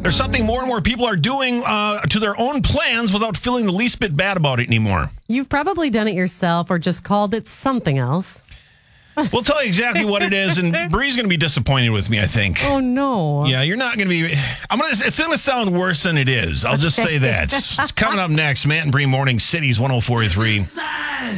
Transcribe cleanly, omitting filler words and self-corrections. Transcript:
There's something more and more people are doing to their own plans without feeling the least bit bad about it anymore. You've probably done it yourself or just called it something else. We'll tell you exactly what it is, and Bree's going to be disappointed with me, I think. Oh, no. Yeah, you're not going to be... It's going to sound worse than it is. I'll just say that. It's coming up next. Matt and Bree Morning Cities 104.3.